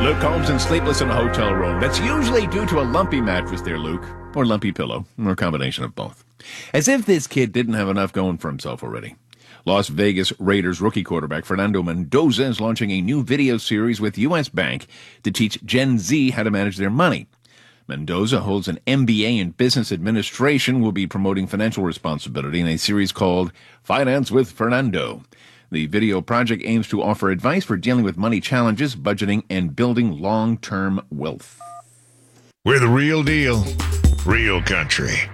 Luke Holmes and sleepless in a hotel room. That's usually due to a lumpy mattress there, Luke. Or lumpy pillow. Or a combination of both. As if this kid didn't have enough going for himself already. Las Vegas Raiders rookie quarterback Fernando Mendoza is launching a new video series with U.S. Bank to teach Gen Z how to manage their money. Mendoza holds an MBA in business administration, will be promoting financial responsibility in a series called Finance with Fernando. The video project aims to offer advice for dealing with money challenges, budgeting, and building long-term wealth. We're the real deal, real country.